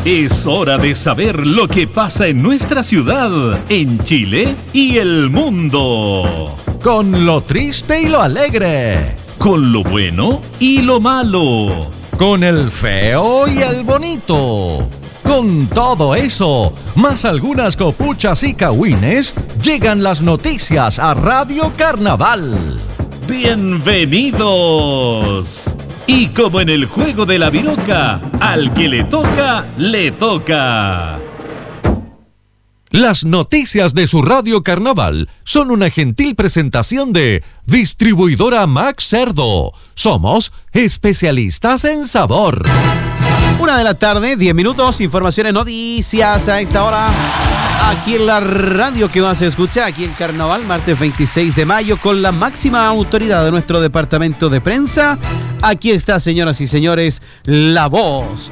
Es hora de saber lo que pasa en nuestra ciudad, en Chile y el mundo. Con lo triste y lo alegre. Con lo bueno y lo malo. Con el feo y el bonito. Con todo eso, más algunas copuchas y cagüines, llegan las noticias a Radio Carnaval. ¡Bienvenidos! Y como en el juego de la viroca, al que le toca, le toca. Las noticias de su Radio Carnaval son una gentil presentación de Distribuidora Max Cerdo. Somos especialistas en sabor. 1:00 p.m, 10 minutos, informaciones, noticias a esta hora. Aquí en la radio que más se escucha, aquí en Carnaval, martes 26 de mayo, con la máxima autoridad de nuestro departamento de prensa. Aquí está, señoras y señores, la voz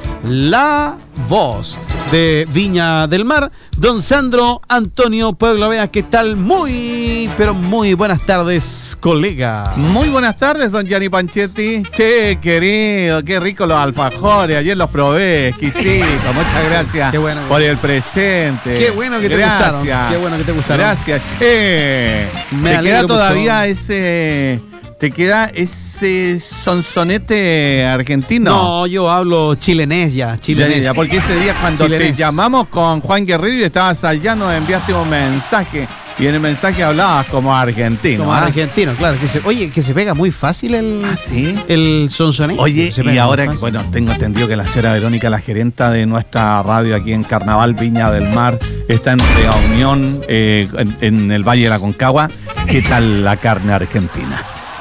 de Viña del Mar, don Sandro Antonio Pueblo Vea. ¿Qué tal? Muy, pero muy buenas tardes, colega. Muy buenas tardes, don Gianni Panchetti. Che, querido, qué rico los alfajores. Ayer los probé, exquisito. Muchas gracias por el presente. Qué bueno que te gustaron. Qué bueno que te gustaron. Gracias, che. Me queda todavía mucho. ¿Te queda ese sonsonete argentino? No, yo hablo chilenés ya. Ya, porque ese día cuando te llamamos con Juan Guerrero y estabas allá, nos enviaste un mensaje. Y en el mensaje hablabas como argentino. Como argentino, claro. Que se pega muy fácil el sonsonete. Oye, y ahora, tengo entendido que la señora Verónica, la gerenta de nuestra radio aquí en Carnaval Viña del Mar, está en reunión en el Valle de la Concagua. ¿Qué tal la carne argentina?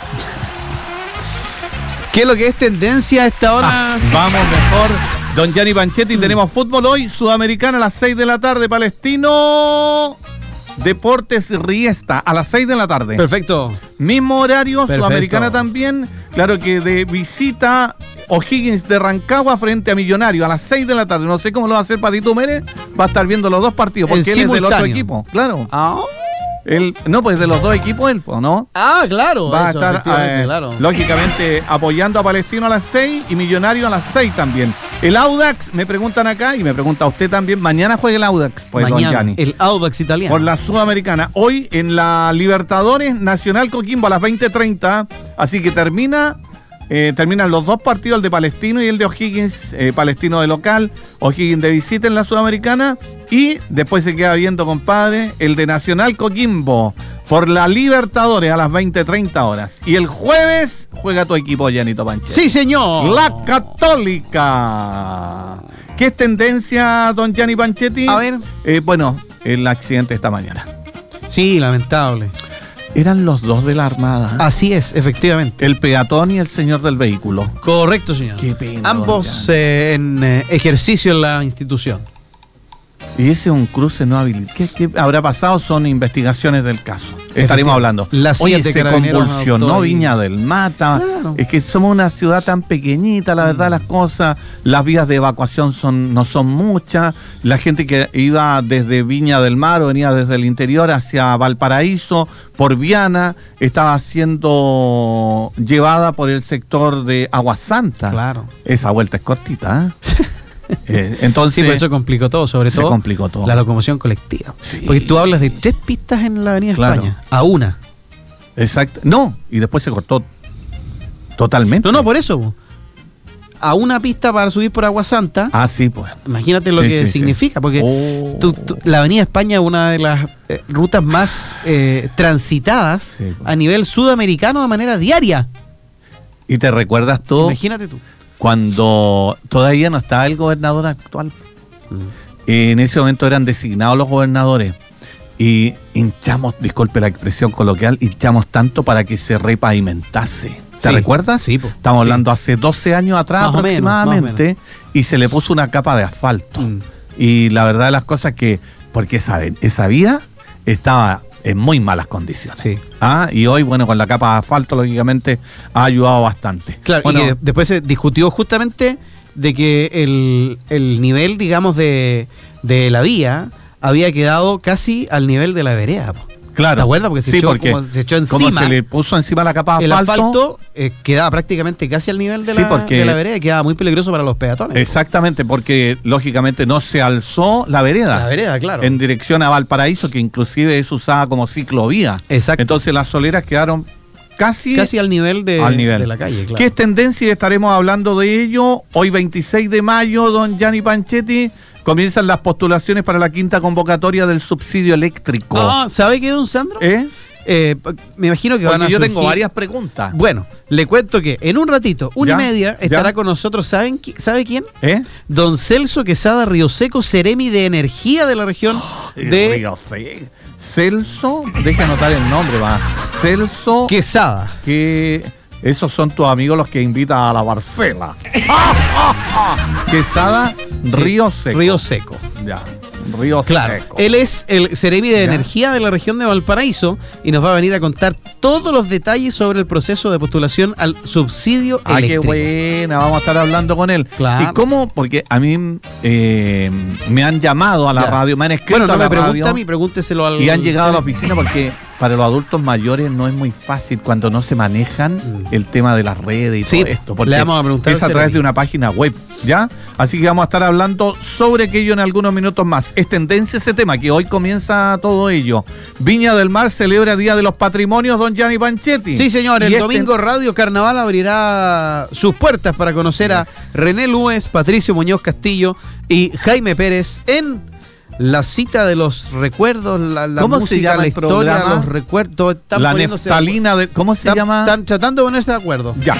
¿Qué es lo que es tendencia a esta hora? Vamos mejor. Don Gianni Panchetti, tenemos fútbol hoy. Sudamericana a las 6 de la tarde. Palestino Deportes Riesta a las 6 de la tarde. Perfecto. Mismo horario. Perfecto. Sudamericana también. Claro que de visita O'Higgins de Rancagua frente a Millonario a las 6 de la tarde. No sé cómo lo va a hacer Patito Mérez. Va a estar viendo los dos partidos porque él es del otro equipo. Claro. No, pues de los dos equipos él, ¿no? Ah, claro. Va a estar, claro. Lógicamente, apoyando a Palestino a las 6 y Millonario a las 6 también. El Audax, me preguntan acá y me pregunta usted también, mañana juega el Audax, pues, mañana, don Gianni. el Audax italiano. Por la Sudamericana. Hoy en la Libertadores, Nacional Coquimbo a las 20:30, así que terminan los dos partidos, el de Palestino y el de O'Higgins, Palestino de local, O'Higgins de visita en la Sudamericana, y después se queda viendo, compadre, el de Nacional Coquimbo por la Libertadores a las 20:30 horas. Y el jueves juega tu equipo, Gianito Panchetti. ¡Sí, señor! La Católica. ¿Qué es tendencia, don Gianni Panchetti? A ver. El accidente esta mañana. Sí, lamentable. Eran los dos de la Armada. Así es, efectivamente. El peatón y el señor del vehículo. Correcto, señor. Qué pena. Ambos en ejercicio en la institución. Y ese es un cruce no habilitado. ¿Qué habrá pasado? Son investigaciones del caso. Estaremos hablando. Oye, se convulsionó Viña del Mar. Claro. Es que somos una ciudad tan pequeñita, la verdad, las cosas. Las vías de evacuación no son muchas. La gente que iba desde Viña del Mar o venía desde el interior hacia Valparaíso, por Viana, estaba siendo llevada por el sector de Agua Santa. Claro. Esa vuelta es cortita, ¿eh? Entonces, sí, pero eso complicó todo, sobre todo complicó todo. La locomoción colectiva. Sí. Porque tú hablas de 3 pistas en la Avenida España, a una. Exacto. No, y después se cortó totalmente. No, por eso. A una pista para subir por Agua Santa. Ah, sí, pues. Imagínate lo que significa, porque la Avenida España es una de las rutas más transitadas a nivel sudamericano de manera diaria. ¿Y te recuerdas tú? Imagínate tú. Cuando todavía no estaba el gobernador actual. En ese momento eran designados los gobernadores y hinchamos, disculpe la expresión coloquial, hinchamos tanto para que se repavimentase. ¿Te recuerdas? Sí. Estamos hablando hace 12 años atrás más aproximadamente, y se le puso una capa de asfalto. Y la verdad de las cosas que, porque saben, esa vía estaba en muy malas condiciones. Sí. Y hoy, con la capa de asfalto, lógicamente, ha ayudado bastante. Claro, y que después se discutió justamente de que el nivel, digamos, de la vía había quedado casi al nivel de la vereda. Claro. ¿Te acuerdas? Porque se echó encima. Como se le puso encima la capa de el asfalto. Quedaba prácticamente casi al nivel de, Sí, de la vereda y quedaba muy peligroso para los peatones. Exactamente, porque lógicamente no se alzó la vereda. La vereda, claro. En dirección a Valparaíso, que inclusive es usada como ciclovía. Exacto. Entonces las soleras quedaron casi al nivel de la calle, claro. ¿Qué es tendencia? Y estaremos hablando de ello. Hoy 26 de mayo, don Gianni Panchetti, comienzan las postulaciones para la quinta convocatoria del subsidio eléctrico. ¿Sabe qué, don Sandro? Me imagino que van a yo surgir... tengo varias preguntas. Bueno, le cuento que en un ratito, 1:30, estará con nosotros, ¿sabe quién? Don Celso Quesada Ríoseco, Seremi de Energía de la región de... Ríoseco. Celso, deja anotar el nombre, va. Celso Quesada. Que esos son tus amigos los que invitan a la Barcela. Quesada, sí, Ríoseco. Ríoseco. Ya. Río Claro, Seco. Él es el Seremi de Energía de la región de Valparaíso y nos va a venir a contar todos los detalles sobre el proceso de postulación al subsidio eléctrico. Qué buena, vamos a estar hablando con él. Claro. ¿Y cómo? Porque a mí me han llamado a la radio, me han escrito a la radio. Bueno, no me pregunta a mí, pregúnteselo al... Y han llegado a la oficina porque para los adultos mayores no es muy fácil cuando no se manejan el tema de las redes y todo esto. Porque le vamos a preguntar es a través de una página web, ¿ya? Así que vamos a estar hablando sobre aquello en algunos minutos más. Es tendencia ese tema, que hoy comienza todo ello. Viña del Mar celebra Día de los Patrimonios, don Gianni Panchetti. Sí, señor. El domingo Radio Carnaval abrirá sus puertas para conocer a René Lues, Patricio Muñoz Castillo y Jaime Pérez en la cita de los recuerdos, la ¿Cómo música, se llama la el historia, programa? los recuerdos. La neftalina de... ¿Cómo se llama? Están tratando de ponerse de acuerdo. Ya,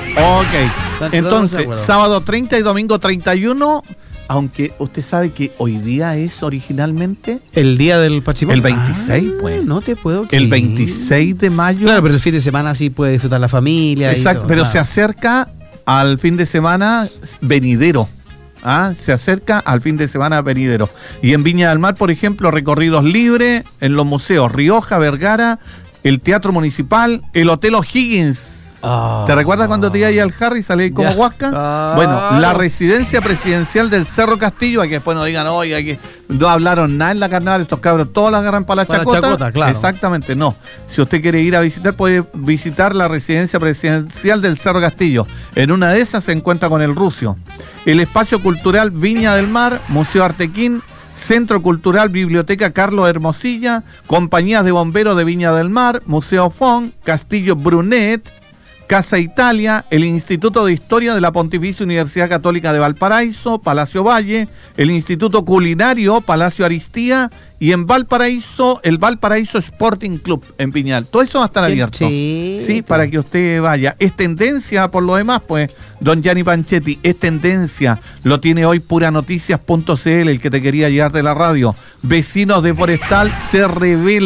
ok. Entonces, sábado 30 y domingo 31... Aunque usted sabe que hoy día es originalmente... El día del patrimonio. El 26, pues. No te puedo creer. El 26 de mayo. Claro, pero el fin de semana sí puede disfrutar la familia. Exacto, y todo, pero claro. se acerca al fin de semana venidero. Se acerca al fin de semana venidero. Y en Viña del Mar, por ejemplo, recorridos libres en los museos Rioja, Vergara, el Teatro Municipal, el Hotel O'Higgins. ¿Te recuerdas cuando te ibas al Harry y salí como Huasca? Bueno, la residencia presidencial del Cerro Castillo, a que después nos digan, oiga, que no hablaron nada en la carnaval, estos cabros todos la agarran para la chacota. Claro. Exactamente, no. Si usted quiere ir a visitar, puede visitar la residencia presidencial del Cerro Castillo. En una de esas se encuentra con el Rucio. El Espacio Cultural Viña del Mar, Museo Artequín, Centro Cultural Biblioteca Carlos Hermosilla, Compañías de Bomberos de Viña del Mar, Museo Fon, Castillo Brunet, Casa Italia, el Instituto de Historia de la Pontificia Universidad Católica de Valparaíso, Palacio Valle, el Instituto Culinario, Palacio Aristía, y en Valparaíso, el Valparaíso Sporting Club en Piñal. Todo eso va a estar abierto. Sí, para que usted vaya. Es tendencia, por lo demás, pues, don Gianni Panchetti, es tendencia. Lo tiene hoy puranoticias.cl, el que te quería llevar de la radio. Vecinos de Forestal se rebelan.